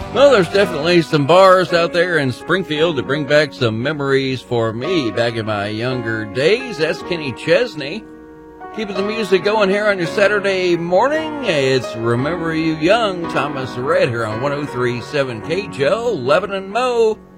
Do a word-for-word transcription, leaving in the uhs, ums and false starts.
Well, there's definitely some bars out there in Springfield that bring back some memories for me back in my younger days. That's Kenny Chesney. Keeping the music going here on your Saturday morning. It's Remember You Young, Thomas Red here on one oh three point seven K J O, Lebanon Mo.